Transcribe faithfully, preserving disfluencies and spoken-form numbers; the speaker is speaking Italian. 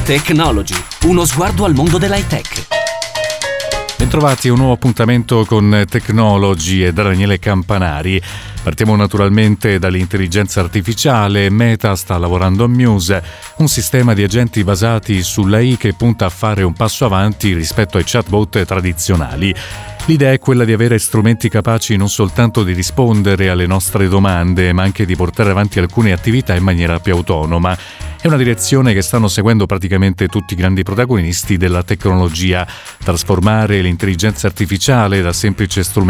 Technology, uno sguardo al mondo dell'high tech. Bentrovati a un nuovo appuntamento con Technology e da Daniele Campanari. Partiamo naturalmente dall'intelligenza artificiale. Meta sta lavorando a Muse, un sistema di agenti basati sull'A I che punta a fare un passo avanti rispetto ai chatbot tradizionali. L'idea è quella di avere strumenti capaci non soltanto di rispondere alle nostre domande, ma anche di portare avanti alcune attività in maniera più autonoma. È una direzione che stanno seguendo praticamente tutti i grandi protagonisti della tecnologia. Trasformare l'intelligenza artificiale da semplice strumento